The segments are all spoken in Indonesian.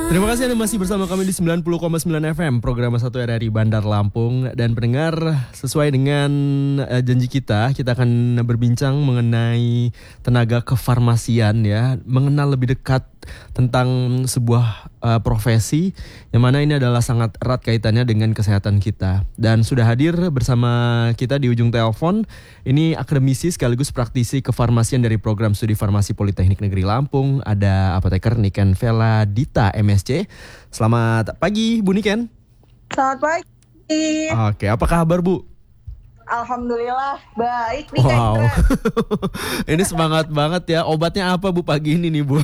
Terima kasih Anda masih bersama kami di 90,9 FM program 1 RRI Bandar Lampung. Dan pendengar, sesuai dengan janji kita akan berbincang mengenai tenaga kefarmasian ya, mengenal lebih dekat tentang sebuah profesi yang mana ini adalah sangat erat kaitannya dengan kesehatan kita. Dan sudah hadir bersama kita di ujung telepon ini akademisi sekaligus praktisi kefarmasian dari program studi farmasi Politeknik Negeri Lampung, ada apoteker Niken Vela Dita MSc. Selamat pagi Bu Niken. Selamat pagi. Oke, apa kabar Bu? Alhamdulillah baik nih. Wow. Ini semangat banget ya. Obatnya apa Bu pagi ini nih Bu?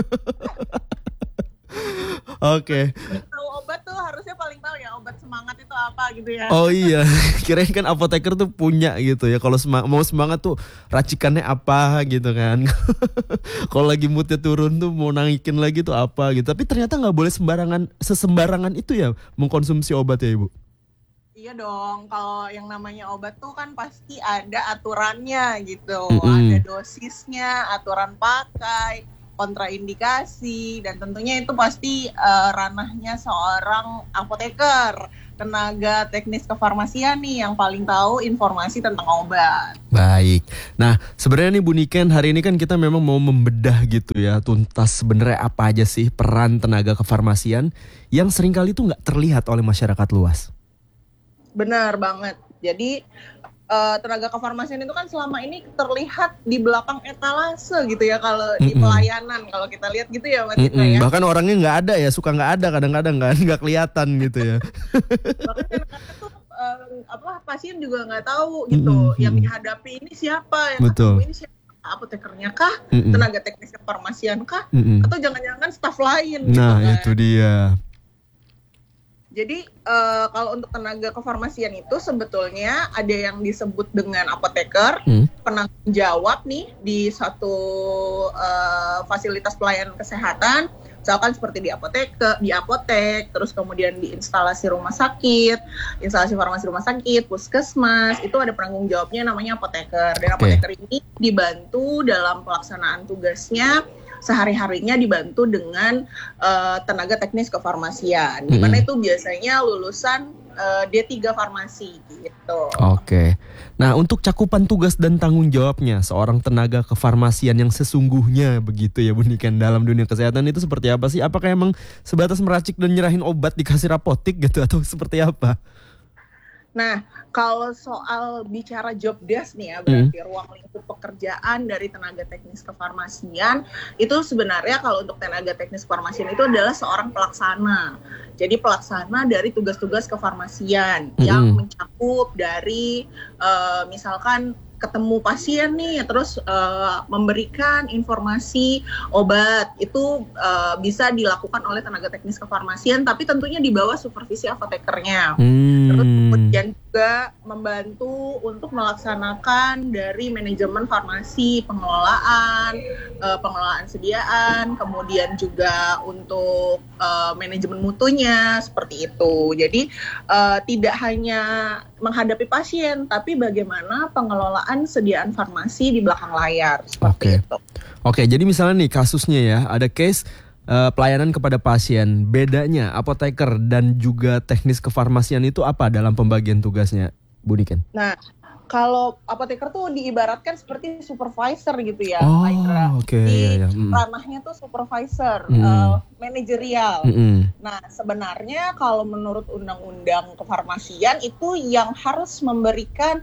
Oke. Tahu obat tuh harusnya paling tahu ya obat semangat itu apa gitu ya. Oh iya, kirain kan apoteker tuh punya gitu ya. Kalau mau semangat tuh racikannya apa gitu kan. Kalau lagi moodnya turun tuh mau naikin lagi tuh apa gitu. Tapi ternyata nggak boleh sesembarangan itu ya mengkonsumsi obat ya Ibu. Iya dong, kalau yang namanya obat tuh kan pasti ada aturannya gitu. Ada dosisnya, aturan pakai, kontraindikasi, dan tentunya itu pasti ranahnya seorang apoteker, tenaga teknis kefarmasian nih yang paling tahu informasi tentang obat. Baik. Nah, sebenarnya nih Bu Niken, hari ini kan kita memang mau membedah gitu ya, tuntas sebenarnya apa aja sih peran tenaga kefarmasian yang seringkali tuh nggak terlihat oleh masyarakat luas. Benar banget. Jadi tenaga kefarmasian itu kan selama ini terlihat di belakang etalase gitu ya kalau di pelayanan, kalau kita lihat gitu ya Mbak Tita ya. Bahkan orangnya nggak ada ya, suka nggak ada kadang-kadang kan, nggak kelihatan gitu ya. Bahkan kadang-kadang tuh pasien juga nggak tahu gitu yang dihadapi ini siapa, yang ketemu ini siapa, apotekernya kah, tenaga teknis kefarmasian kah, atau jangan-jangan staf lain gitu Nah kan. itu dia. Jadi kalau untuk tenaga kefarmasian itu sebetulnya ada yang disebut dengan apoteker, penanggung jawab nih di satu fasilitas pelayanan kesehatan, misalkan seperti di apotek, terus kemudian di instalasi rumah sakit, instalasi farmasi rumah sakit, puskesmas, itu ada penanggung jawabnya namanya apoteker. Dan apoteker ini dibantu dalam pelaksanaan tugasnya sehari-harinya dibantu dengan tenaga teknis kefarmasian, di mana itu biasanya lulusan D3 farmasi gitu. Oke. Nah, untuk cakupan tugas dan tanggung jawabnya seorang tenaga kefarmasian yang sesungguhnya begitu ya Bu Niken dalam dunia kesehatan itu seperti apa sih? Apakah emang sebatas meracik dan nyerahin obat di kasir apotik gitu atau seperti apa? Nah, kalau soal bicara job desk nih ya, berarti ruang lingkup pekerjaan dari tenaga teknis kefarmasian, itu sebenarnya kalau untuk tenaga teknis kefarmasian itu adalah seorang pelaksana. Jadi pelaksana dari tugas-tugas kefarmasian yang mencakup dari misalkan ketemu pasien nih, terus memberikan informasi obat itu bisa dilakukan oleh tenaga teknis kefarmasian, tapi tentunya di bawah supervisi apotekernya. Terus kemudian juga membantu untuk melaksanakan dari manajemen farmasi, pengelolaan sediaan, kemudian juga untuk manajemen mutunya seperti itu. Jadi tidak hanya menghadapi pasien, tapi bagaimana pengelolaan sediaan farmasi di belakang layar seperti itu. Oke, jadi misalnya nih kasusnya ya, ada case pelayanan kepada pasien. Bedanya apoteker dan juga teknis kefarmasian itu apa dalam pembagian tugasnya, Bu Niken? Nah, kalau apoteker tuh diibaratkan seperti supervisor gitu ya, Indra. Di ranahnya tuh supervisor, manajerial. Nah, sebenarnya kalau menurut undang-undang kefarmasian itu yang harus memberikan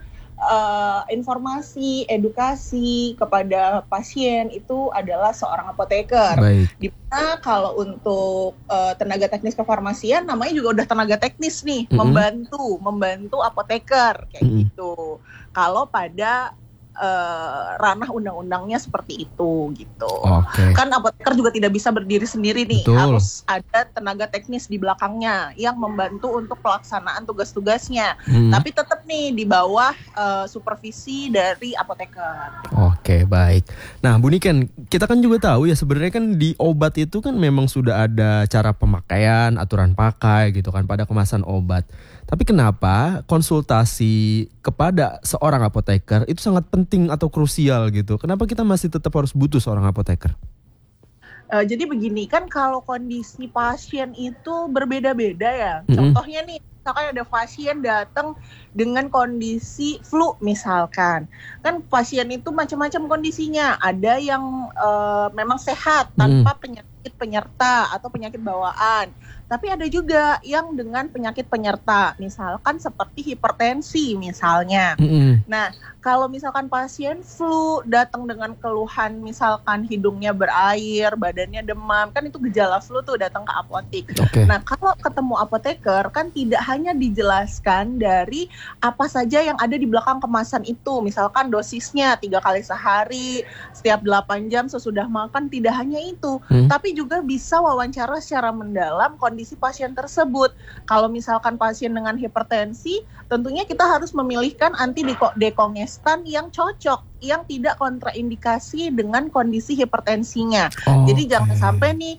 informasi, edukasi kepada pasien itu adalah seorang apoteker. Di mana kalau untuk tenaga teknis kefarmasian namanya juga udah tenaga teknis nih, membantu apoteker kayak gitu. Kalau pada ranah undang-undangnya seperti itu gitu. Kan apoteker juga tidak bisa berdiri sendiri nih. Harus ada tenaga teknis di belakangnya yang membantu untuk pelaksanaan tugas-tugasnya. Tapi tetap nih di bawah supervisi dari apoteker. Oke, baik. Nah, Bu Niken, kita kan juga tahu ya sebenarnya kan di obat itu kan memang sudah ada cara pemakaian, aturan pakai gitu kan pada kemasan obat. Tapi kenapa konsultasi kepada seorang apoteker itu sangat penting atau krusial gitu? Kenapa kita masih tetap harus butuh seorang apoteker? Jadi begini kan, kalau kondisi pasien itu berbeda-beda ya. Contohnya nih, misalkan ada pasien datang dengan kondisi flu misalkan. Kan pasien itu macam-macam kondisinya. Ada yang memang sehat tanpa penyakit penyerta atau penyakit bawaan. Tapi ada juga yang dengan penyakit penyerta, misalkan seperti hipertensi misalnya. Nah, kalau misalkan pasien flu datang dengan keluhan misalkan hidungnya berair, badannya demam, kan itu gejala flu tuh, datang ke apotek. Nah, kalau ketemu apoteker kan tidak hanya dijelaskan dari apa saja yang ada di belakang kemasan itu. Misalkan dosisnya 3 kali sehari, setiap 8 jam sesudah makan, tidak hanya itu. Tapi juga bisa wawancara secara mendalam kondisi pasien tersebut. Kalau misalkan pasien dengan hipertensi, tentunya kita harus memilihkan anti dekongestan yang cocok, yang tidak kontraindikasi dengan kondisi hipertensinya. Jadi jangan sampai nih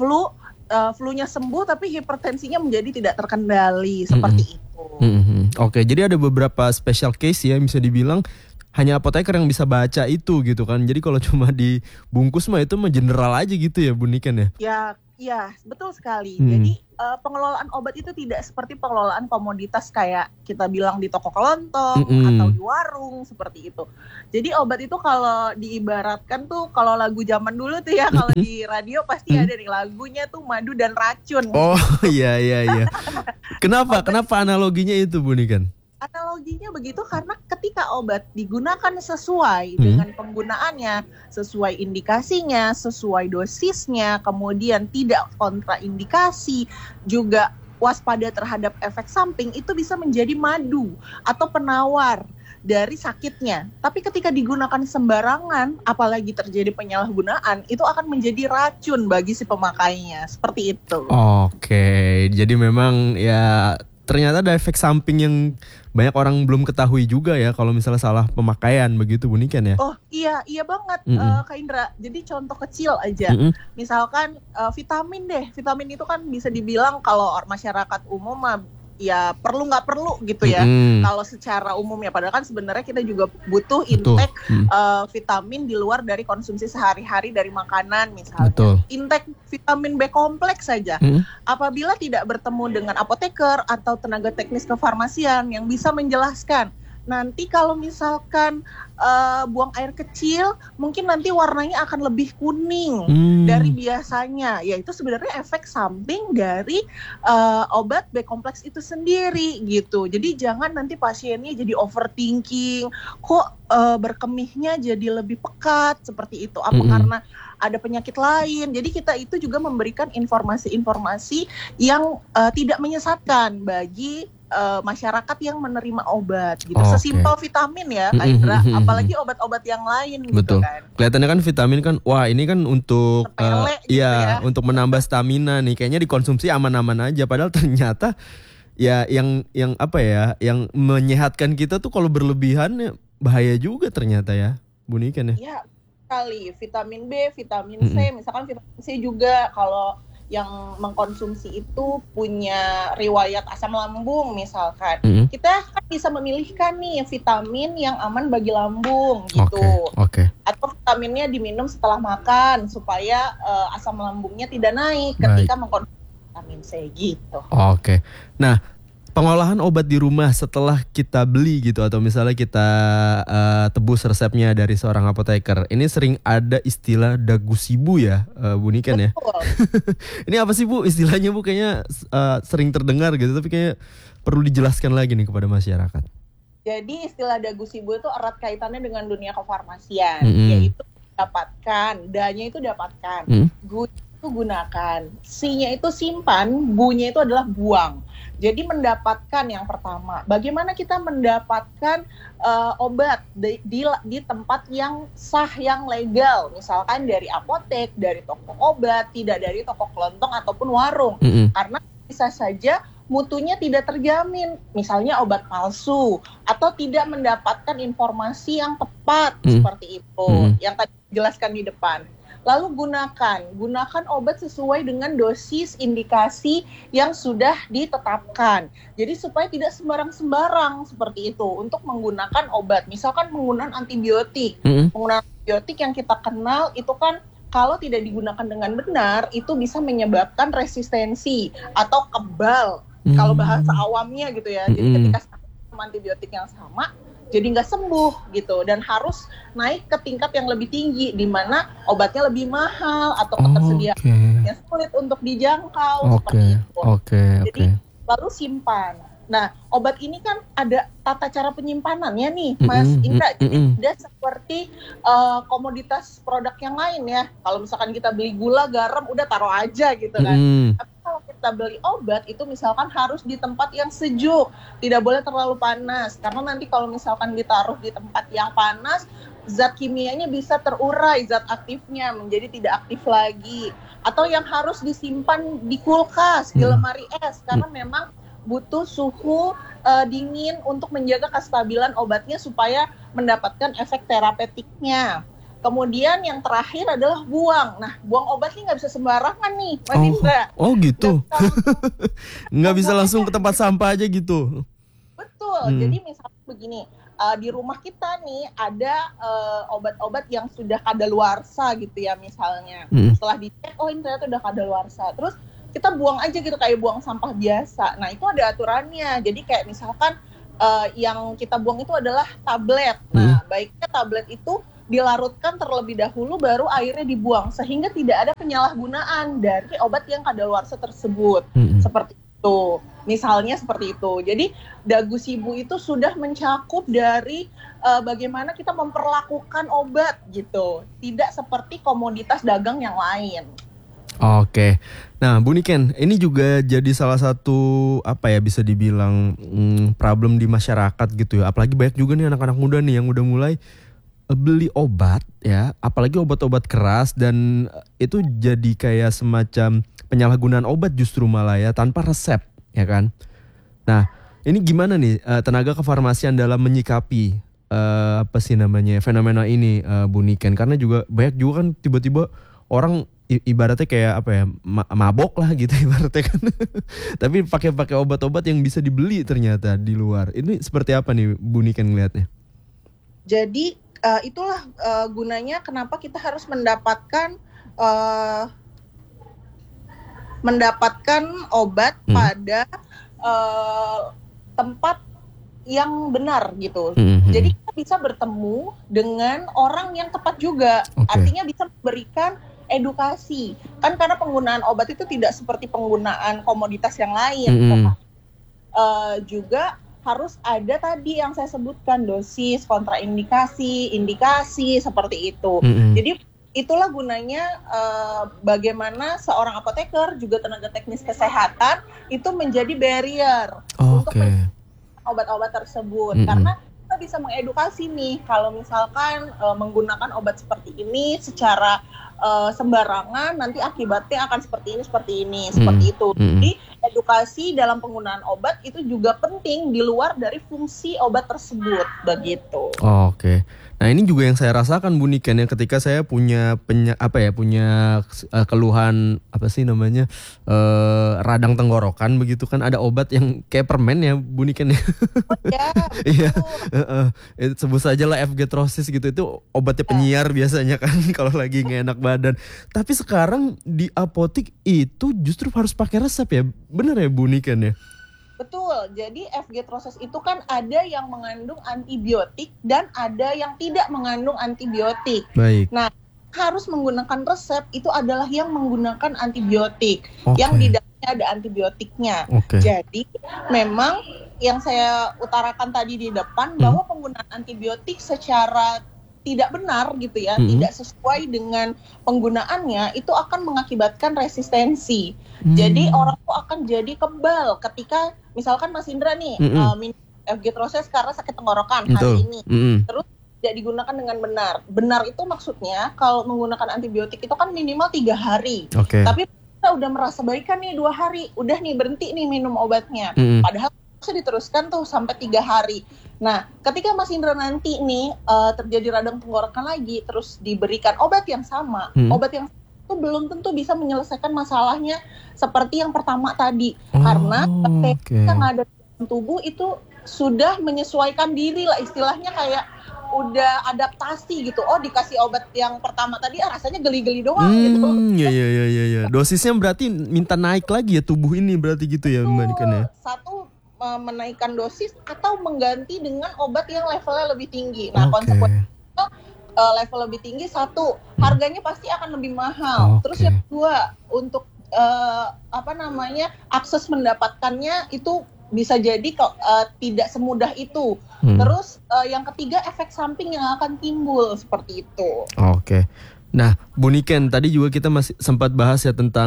flu-nya sembuh tapi hipertensinya menjadi tidak terkendali, seperti itu. Oke, jadi ada beberapa special case ya, bisa dibilang hanya apoteker yang bisa baca itu gitu kan. Jadi kalau cuma dibungkus mah itu mah general aja gitu ya Bu Niken ya? Ya, betul sekali. Jadi pengelolaan obat itu tidak seperti pengelolaan komoditas kayak kita bilang di toko kelontong atau di warung, seperti itu. Jadi obat itu kalau diibaratkan tuh, kalau lagu zaman dulu tuh ya, kalau di radio pasti ada nih lagunya tuh Madu dan Racun. Oh iya. Kenapa analoginya itu Bu Niken? Analoginya begitu karena ketika obat digunakan sesuai dengan penggunaannya, sesuai indikasinya, sesuai dosisnya, kemudian tidak kontraindikasi, juga waspada terhadap efek samping, itu bisa menjadi madu atau penawar dari sakitnya. Tapi ketika digunakan sembarangan, apalagi terjadi penyalahgunaan, itu akan menjadi racun bagi si pemakainya. Seperti itu. Oke, jadi memang ya ternyata ada efek samping yang banyak orang belum ketahui juga ya kalau misalnya salah pemakaian, begitu Bu Niken ya? Oh iya banget Kak Indra. Jadi contoh kecil aja, misalkan vitamin itu kan bisa dibilang kalau masyarakat umum mah ya perlu nggak perlu gitu ya. Kalau secara umum ya, padahal kan sebenarnya kita juga butuh intake vitamin di luar dari konsumsi sehari-hari dari makanan misalnya. Intake vitamin B kompleks saja. Apabila tidak bertemu dengan apoteker atau tenaga teknis kefarmasian yang bisa menjelaskan, nanti kalau misalkan buang air kecil, mungkin nanti warnanya akan lebih kuning dari biasanya. Ya itu sebenarnya efek samping dari obat B kompleks itu sendiri gitu. Jadi jangan nanti pasiennya jadi overthinking, kok berkemihnya jadi lebih pekat seperti itu. Apa karena ada penyakit lain? Jadi kita itu juga memberikan informasi-informasi yang tidak menyesatkan bagi masyarakat yang menerima obat gitu. Sesimpel vitamin ya Kak Indra, apalagi obat-obat yang lain gitu kan. Kelihatannya kan vitamin kan, wah ini kan untuk gitu ya, untuk menambah stamina nih, kayaknya dikonsumsi aman-aman aja, padahal ternyata ya yang apa ya, yang menyehatkan kita tuh kalau berlebihan bahaya juga ternyata ya Bu Niken ya. Iya kali, vitamin B, vitamin C, misalkan vitamin C juga kalau yang mengkonsumsi itu punya riwayat asam lambung misalkan, kita kan bisa memilihkan nih vitamin yang aman bagi lambung gitu. Atau vitaminnya diminum setelah makan supaya asam lambungnya tidak naik ketika mengkonsumsi vitamin C gitu. Nah, pengolahan obat di rumah setelah kita beli gitu, atau misalnya kita tebus resepnya dari seorang apoteker, ini sering ada istilah dagu sibu ya Bu Niken ya. Ini apa sih Bu istilahnya Bu? Kayaknya sering terdengar gitu, tapi kayak perlu dijelaskan lagi nih kepada masyarakat. Jadi istilah dagu sibu itu erat kaitannya dengan dunia kefarmasian, yaitu dapatkan, da-nya itu dapatkan, gu itu gunakan, si-nya itu simpan, bu-nya itu adalah buang. Jadi mendapatkan yang pertama, bagaimana kita mendapatkan obat di tempat yang sah, yang legal, misalkan dari apotek, dari toko obat, tidak dari toko kelontong ataupun warung, karena bisa saja mutunya tidak terjamin, misalnya obat palsu atau tidak mendapatkan informasi yang tepat seperti itu, yang tadi dijelaskan di depan. Lalu gunakan obat sesuai dengan dosis indikasi yang sudah ditetapkan. Jadi supaya tidak sembarang-sembarang seperti itu untuk menggunakan obat. Misalkan penggunaan antibiotik. Penggunaan antibiotik yang kita kenal itu kan kalau tidak digunakan dengan benar itu bisa menyebabkan resistensi atau kebal. Kalau bahasa awamnya gitu ya. Jadi ketika sama antibiotik yang sama, jadi nggak sembuh gitu, dan harus naik ke tingkat yang lebih tinggi di mana obatnya lebih mahal atau ketersediaannya sulit untuk dijangkau seperti itu. Jadi lalu simpan. Nah, obat ini kan ada tata cara penyimpanannya nih, Mas Indra. Jadi tidak seperti komoditas produk yang lain ya. Kalau misalkan kita beli gula, garam, udah taruh aja gitu kan. Tapi kalau kita beli obat itu misalkan harus di tempat yang sejuk, tidak boleh terlalu panas, karena nanti kalau misalkan ditaruh di tempat yang panas, zat kimianya bisa terurai, zat aktifnya menjadi tidak aktif lagi. Atau yang harus disimpan di kulkas, di lemari es, karena memang butuh suhu dingin untuk menjaga kestabilan obatnya supaya mendapatkan efek terapeutiknya. Kemudian yang terakhir adalah buang. Nah, buang obat ini nggak bisa sembarangan nih, Mas Indra. Oh gitu. Nggak bisa langsung ke tempat sampah aja gitu. Betul. Jadi misalnya begini, di rumah kita nih ada obat-obat yang sudah kadaluarsa gitu ya misalnya. Setelah dicek, oh ini ternyata udah kadaluarsa. Terus kita buang aja gitu kayak buang sampah biasa. Nah, itu ada aturannya. Jadi kayak misalkan yang kita buang itu adalah tablet. Nah, baiknya tablet itu dilarutkan terlebih dahulu baru airnya dibuang sehingga tidak ada penyalahgunaan dari obat yang kadaluarsa tersebut. Seperti itu. Misalnya seperti itu. Jadi Dagu Shibu itu sudah mencakup dari bagaimana kita memperlakukan obat gitu. Tidak seperti komoditas dagang yang lain. Oke. Nah, Bu Niken, ini juga jadi salah satu bisa dibilang problem di masyarakat gitu ya. Apalagi banyak juga nih anak-anak muda nih yang udah mulai beli obat ya, apalagi obat-obat keras, dan itu jadi kayak semacam penyalahgunaan obat justru malah ya, tanpa resep ya kan. Nah, ini gimana nih tenaga kefarmasian dalam menyikapi fenomena ini, Bu Niken? Karena juga banyak juga kan tiba-tiba orang ibaratnya kayak mabok lah gitu ibaratnya kan. Tapi pakai obat-obat yang bisa dibeli ternyata di luar. Ini seperti apa nih Bu Niken ngelihatnya? Jadi itulah gunanya kenapa kita harus mendapatkan obat pada tempat yang benar gitu. Jadi kita bisa bertemu dengan orang yang tepat juga. Artinya bisa memberikan edukasi. Kan karena penggunaan obat itu tidak seperti penggunaan komoditas yang lain. Juga harus ada tadi yang saya sebutkan, dosis, kontraindikasi, indikasi, seperti itu. Jadi itulah gunanya bagaimana seorang apoteker juga tenaga teknis kesehatan itu menjadi barrier untuk obat-obat tersebut. Karena kita bisa mengedukasi nih, kalau misalkan menggunakan obat seperti ini secara sembarangan, nanti akibatnya akan seperti ini, seperti itu. Jadi edukasi dalam penggunaan obat itu juga penting di luar dari fungsi obat tersebut, begitu. Oke. Nah, ini juga yang saya rasakan Bu Niken ya, ketika saya punya keluhan radang tenggorokan begitu kan, ada obat yang kayak permen ya Bu Niken ya. Iya. Sebut saja lah F-Gatrosis gitu, itu obatnya penyiar biasanya kan kalau lagi nggak enak badan. Tapi sekarang di apotik itu justru harus pakai resep ya. Bener ya Bu Niken ya? Betul, jadi F-Gatrosis itu kan ada yang mengandung antibiotik dan ada yang tidak mengandung antibiotik. Baik. Nah, harus menggunakan resep itu adalah yang menggunakan antibiotik, yang di dalamnya ada antibiotiknya. Jadi memang yang saya utarakan tadi di depan bahwa penggunaan antibiotik secara tidak benar gitu ya, tidak sesuai dengan penggunaannya, itu akan mengakibatkan resistensi. Jadi orang tuh akan jadi kebal ketika misalkan Mas Indra nih minum F-Gatrosis karena sakit tenggorokan hari ini, terus tidak digunakan dengan benar. Benar itu maksudnya kalau menggunakan antibiotik itu kan minimal 3 hari. Tapi kita udah merasa baik kan nih 2 hari, udah nih berhenti nih minum obatnya. Padahal bisa diteruskan tuh sampai 3 hari. Nah, ketika Mas Indra nanti nih terjadi radang tenggorokan lagi, terus diberikan obat yang sama, obat yang itu belum tentu bisa menyelesaikan masalahnya seperti yang pertama tadi, karena bakteri yang ada di tubuh itu sudah menyesuaikan diri lah, istilahnya kayak udah adaptasi gitu. Oh, dikasih obat yang pertama tadi rasanya geli-geli doang gitu. Iya. Dosisnya berarti minta naik lagi ya tubuh ini berarti gitu ya Mbak Niken ya. Satu menaikkan dosis atau mengganti dengan obat yang levelnya lebih tinggi. Nah, konsekuensinya level lebih tinggi satu, harganya pasti akan lebih mahal. Terus yang kedua, untuk akses mendapatkannya itu bisa jadi tidak semudah itu. Terus yang ketiga, efek samping yang akan timbul seperti itu. Oke. Nah, Bu Niken, tadi juga kita masih sempat bahas ya tentang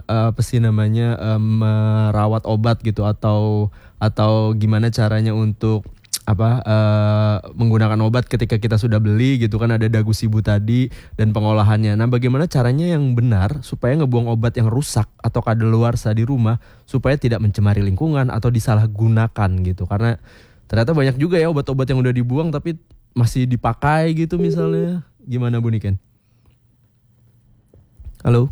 merawat obat gitu atau gimana caranya untuk menggunakan obat ketika kita sudah beli gitu kan, ada dagu sibu tadi dan pengolahannya. Nah, bagaimana caranya yang benar supaya ngebuang obat yang rusak atau kadaluarsa di rumah supaya tidak mencemari lingkungan atau disalahgunakan gitu. Karena ternyata banyak juga ya obat-obat yang udah dibuang tapi masih dipakai gitu misalnya. Gimana Bu Niken? Halo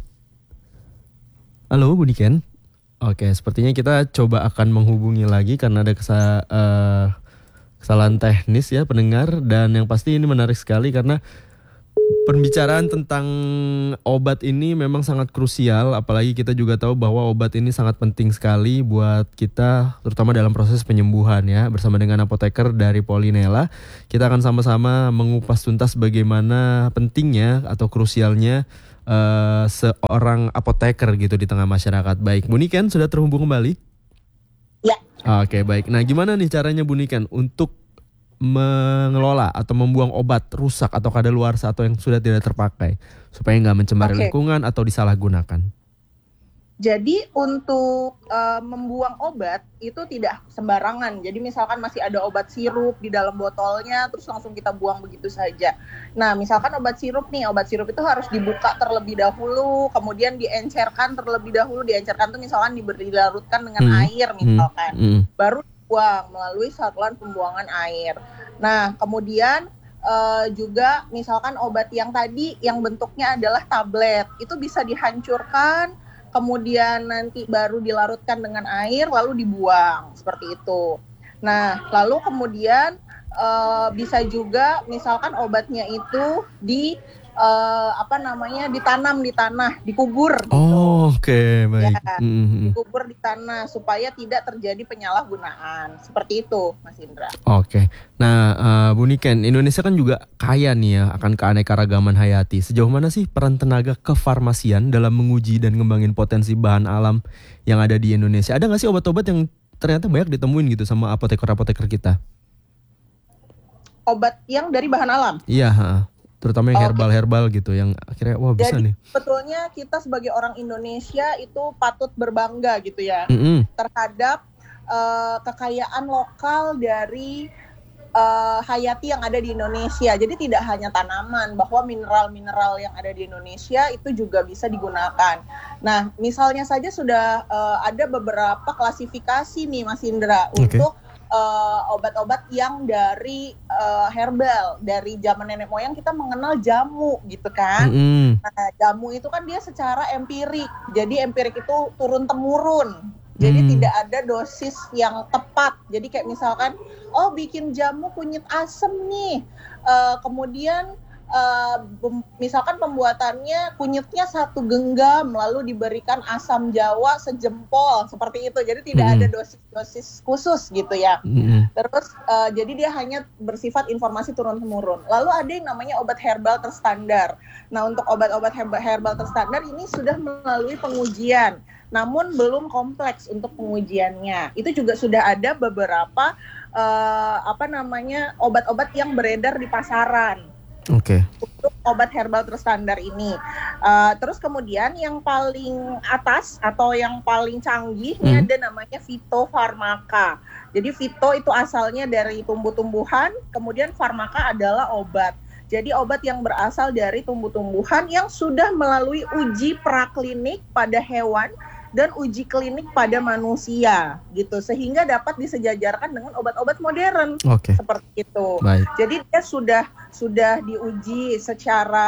Bu Niken? Oke, sepertinya kita coba akan menghubungi lagi karena ada kesalahan teknis ya pendengar. Dan yang pasti ini menarik sekali karena pembicaraan tentang obat ini memang sangat krusial. Apalagi kita juga tahu bahwa obat ini sangat penting sekali buat kita, terutama dalam proses penyembuhan ya. Bersama dengan apoteker dari Polynela, kita akan sama-sama mengupas tuntas bagaimana pentingnya atau krusialnya seorang apoteker gitu di tengah masyarakat. Baik, Bu Niken sudah terhubung kembali? Ya. Oke, baik. Nah, gimana nih caranya Bu Niken untuk mengelola atau membuang obat rusak atau kadaluarsa atau yang sudah tidak terpakai supaya nggak mencemari lingkungan atau disalahgunakan? Jadi untuk membuang obat itu tidak sembarangan. Jadi misalkan masih ada obat sirup di dalam botolnya, terus langsung kita buang begitu saja. Nah, misalkan obat sirup itu harus dibuka terlebih dahulu, kemudian diencerkan terlebih dahulu. Diencerkan itu misalkan dilarutkan dengan air misalkan, baru dibuang melalui saluran pembuangan air. Nah, kemudian juga misalkan obat yang tadi yang bentuknya adalah tablet, itu bisa dihancurkan, kemudian nanti baru dilarutkan dengan air lalu dibuang seperti itu. Nah, lalu kemudian bisa juga misalkan obatnya itu ditanam di tanah, dikubur gitu. Oke, baik. Ya, dikubur di tanah supaya tidak terjadi penyalahgunaan. Seperti itu, Mas Indra. Oke. Nah, Bu Niken, Indonesia kan juga kaya nih ya akan keanekaragaman hayati. Sejauh mana sih peran tenaga kefarmasian dalam menguji dan ngembangin potensi bahan alam yang ada di Indonesia? Ada nggak sih obat-obat yang ternyata banyak ditemuin gitu sama apoteker-apoteker kita? Obat yang dari bahan alam? Iya, terutama yang herbal-herbal gitu yang akhirnya wah bisa nih. Sebetulnya kita sebagai orang Indonesia itu patut berbangga gitu ya terhadap kekayaan lokal dari hayati yang ada di Indonesia. Jadi tidak hanya tanaman, bahwa mineral-mineral yang ada di Indonesia itu juga bisa digunakan. Nah, misalnya saja sudah ada beberapa klasifikasi nih Mas Indra untuk obat-obat yang dari herbal. Dari zaman nenek moyang kita mengenal jamu gitu kan. Nah, jamu itu kan dia secara empirik. Jadi empirik itu turun-temurun. Jadi tidak ada dosis yang tepat. Jadi kayak misalkan, bikin jamu kunyit asem nih. Kemudian misalkan pembuatannya kunyitnya 1 genggam lalu diberikan asam jawa sejempol seperti itu. Jadi tidak ada dosis khusus gitu ya. Terus jadi dia hanya bersifat informasi turun-temurun. Lalu ada yang namanya obat herbal terstandar. Nah, untuk obat-obat herbal terstandar ini sudah melalui pengujian, namun belum kompleks untuk pengujiannya. Itu juga sudah ada beberapa obat-obat yang beredar di pasaran. Untuk obat herbal terstandar ini. Terus kemudian yang paling atas atau yang paling canggih ini ada namanya fitofarmaka. Jadi fito itu asalnya dari tumbuh-tumbuhan, kemudian farmaka adalah obat. Jadi obat yang berasal dari tumbuh-tumbuhan yang sudah melalui uji praklinik pada hewan dan uji klinik pada manusia gitu, sehingga dapat disejajarkan dengan obat-obat modern seperti itu. Jadi dia sudah diuji secara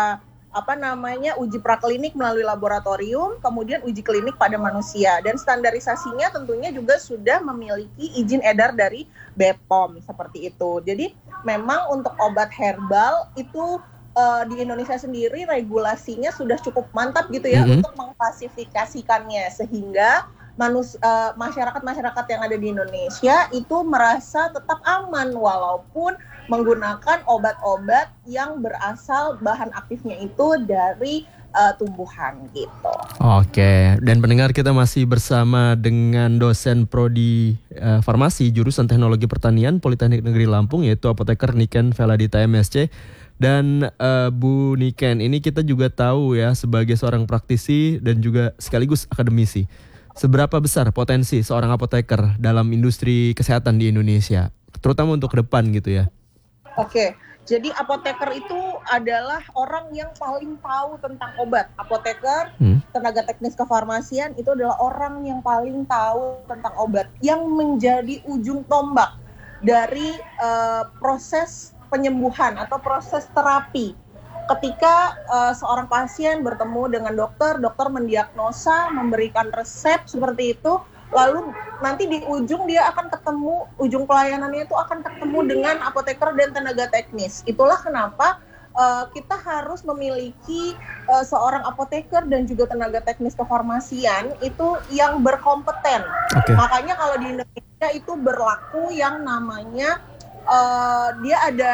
uji praklinik melalui laboratorium, kemudian uji klinik pada manusia, dan standarisasinya tentunya juga sudah memiliki izin edar dari BPOM seperti itu. Jadi memang untuk obat herbal itu di Indonesia sendiri regulasinya sudah cukup mantap gitu ya untuk mengklasifikasikannya, sehingga masyarakat yang ada di Indonesia itu merasa tetap aman walaupun menggunakan obat-obat yang berasal bahan aktifnya itu dari tumbuhan gitu. Oke, dan pendengar, kita masih bersama dengan dosen prodi farmasi jurusan Teknologi Pertanian Politeknik Negeri Lampung, yaitu apoteker Niken Veladita MSc. Dan Bu Niken, ini kita juga tahu ya sebagai seorang praktisi dan juga sekaligus akademisi, seberapa besar potensi seorang apoteker dalam industri kesehatan di Indonesia, terutama untuk ke depan gitu ya? Oke, jadi apoteker itu adalah orang yang paling tahu tentang obat. Apoteker, tenaga teknis kefarmasian itu adalah orang yang paling tahu tentang obat, yang menjadi ujung tombak dari proses penyembuhan atau proses terapi. Ketika seorang pasien bertemu dengan dokter mendiagnosa, memberikan resep seperti itu, lalu nanti di ujung dia akan ketemu, ujung pelayanannya itu akan ketemu dengan apoteker dan tenaga teknis. Itulah kenapa kita harus memiliki seorang apoteker dan juga tenaga teknis kefarmasian itu yang berkompeten. Okay. Makanya kalau di Indonesia itu berlaku yang namanya dia ada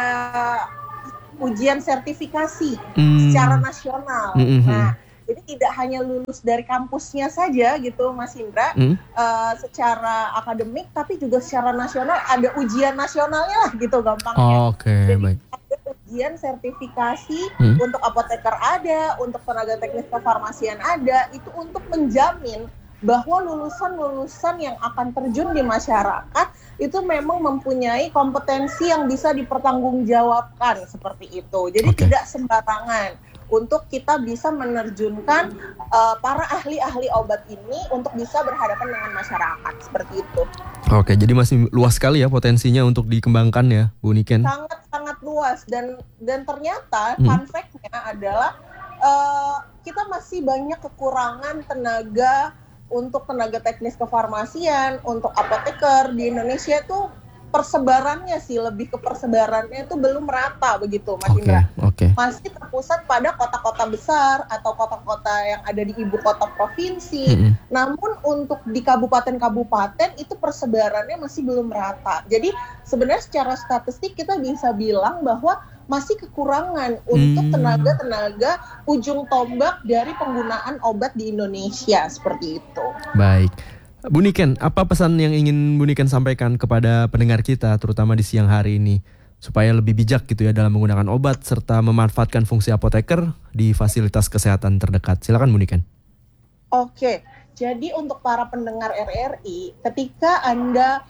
ujian sertifikasi secara nasional. Nah, jadi tidak hanya lulus dari kampusnya saja gitu, Mas Indra, secara akademik, tapi juga secara nasional ada ujian nasionalnya lah gitu gampangnya. Oke, baik. Ada ujian sertifikasi untuk apoteker ada, untuk tenaga teknis kefarmasian ada, itu untuk menjamin bahwa lulusan-lulusan yang akan terjun di masyarakat itu memang mempunyai kompetensi yang bisa dipertanggungjawabkan seperti itu. Jadi tidak sembarangan untuk kita bisa menerjunkan para ahli-ahli obat ini untuk bisa berhadapan dengan masyarakat seperti itu. Oke, jadi masih luas sekali ya potensinya untuk dikembangkan ya, Bu Niken. Sangat luas dan ternyata fun fact-nya adalah kita masih banyak kekurangan tenaga untuk tenaga teknis kefarmasian, untuk apoteker di Indonesia itu persebarannya sih, lebih ke persebarannya itu belum rata begitu, Mas Indra. Masih terpusat pada kota-kota besar atau kota-kota yang ada di ibu kota provinsi. Namun untuk di kabupaten-kabupaten itu persebarannya masih belum rata. Jadi sebenarnya secara statistik kita bisa bilang bahwa masih kekurangan untuk tenaga-tenaga ujung tombak dari penggunaan obat di Indonesia seperti itu. Baik. Bu Niken, apa pesan yang ingin Bu Niken sampaikan kepada pendengar kita, terutama di siang hari ini, supaya lebih bijak gitu ya dalam menggunakan obat serta memanfaatkan fungsi apoteker di fasilitas kesehatan terdekat? Silakan Bu Niken. Oke, jadi untuk para pendengar RRI, ketika Anda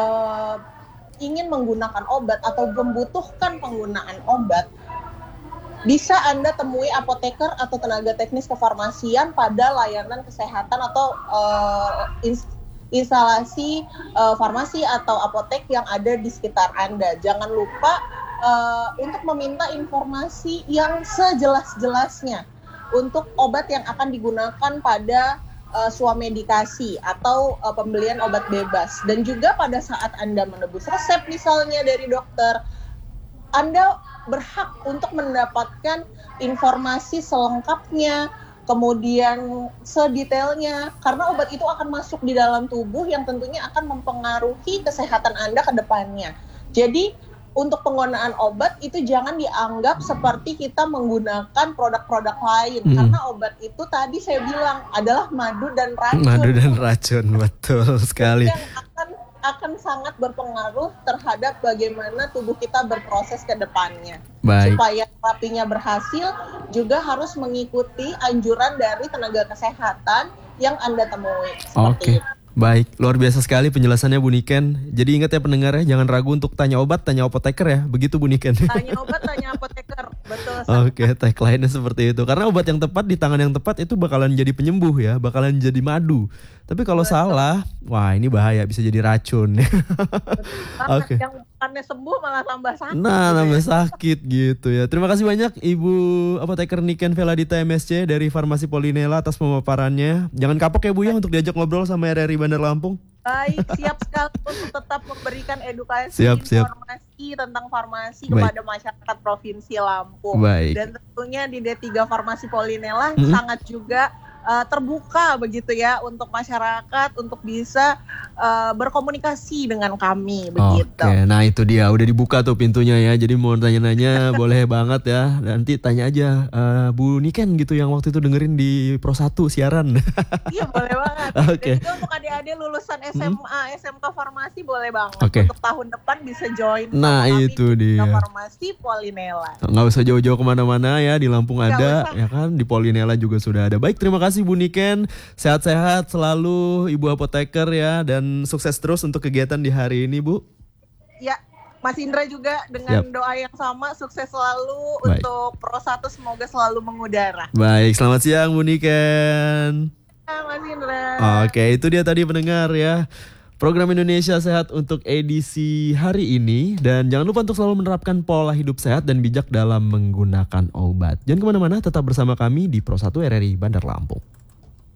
ingin menggunakan obat atau membutuhkan penggunaan obat, bisa Anda temui apoteker atau tenaga teknis kefarmasian pada layanan kesehatan atau instalasi farmasi atau apotek yang ada di sekitar Anda. Jangan lupa untuk meminta informasi yang sejelas-jelasnya untuk obat yang akan digunakan pada swamedikasi atau pembelian obat bebas. Dan juga pada saat Anda menebus resep misalnya dari dokter, Anda berhak untuk mendapatkan informasi selengkapnya, kemudian sedetailnya, karena obat itu akan masuk di dalam tubuh yang tentunya akan mempengaruhi kesehatan Anda ke depannya. Jadi untuk penggunaan obat itu jangan dianggap seperti kita menggunakan produk-produk lain, karena obat itu tadi saya bilang adalah madu dan racun. Madu dan racun, betul sekali. Yang akan sangat berpengaruh terhadap bagaimana tubuh kita berproses ke depannya. Baik. Supaya terapinya berhasil, juga harus mengikuti anjuran dari tenaga kesehatan yang Anda temui. Seperti itu. Baik, luar biasa sekali penjelasannya Bu Niken. Jadi ingat ya pendengar ya, jangan ragu untuk tanya obat, tanya apoteker ya. Begitu Bu Niken. Tanya obat, tanya apoteker. Betul. Tagline-nya seperti itu. Karena obat yang tepat di tangan yang tepat itu bakalan jadi penyembuh ya, bakalan jadi madu. Tapi kalau salah, wah ini bahaya, bisa jadi racun. Yang bukannya sembuh malah tambah sakit. Nah, tambah sakit gitu ya. Terima kasih banyak Ibu Apoteker Niken Veladita MSC dari Farmasi Polinela atas pemaparannya. Jangan kapok ya Bu ya untuk diajak ngobrol sama RRI Bandar Lampung. Baik, siap sekali untuk tetap memberikan edukasi informasi tentang farmasi kepada masyarakat Provinsi Lampung. Baik. Dan tentunya di D3 Farmasi Polinela sangat juga terbuka begitu ya untuk masyarakat untuk bisa berkomunikasi dengan kami begitu. Oke, nah itu dia udah dibuka tuh pintunya ya. Jadi mau tanya-nanya boleh banget ya. Nanti tanya aja Bu Niken gitu yang waktu itu dengerin di Pro 1 siaran. Iya boleh banget. Oke. Dan juga untuk adik-adik lulusan SMA, SMK Farmasi boleh banget. Oke. Untuk tahun depan bisa join. Nah itu dia. Farmasi Polinela. Nggak usah jauh-jauh kemana-mana ya, di Lampung ada, ya kan, di Polinela juga sudah ada. Baik, terima kasih Bu Niken, sehat-sehat selalu Ibu Apoteker ya, dan sukses terus untuk kegiatan di hari ini Bu. Ya, Mas Indra juga dengan doa yang sama, sukses selalu. Baik. Untuk Pro 1 semoga selalu mengudara. Baik, selamat siang Bu Niken. Mas Indra. Oke, itu dia tadi pendengar ya. Program Indonesia Sehat untuk edisi hari ini. Dan jangan lupa untuk selalu menerapkan pola hidup sehat dan bijak dalam menggunakan obat. Jangan kemana-mana, tetap bersama kami di Pro 1 RRI Bandar Lampung.